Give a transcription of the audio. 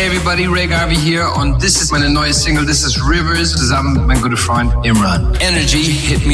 Hey everybody, Ray Garvey hier und this ist meine neue Single, this is Rivers, zusammen mit meinem guten Freund Imran. Energy hit me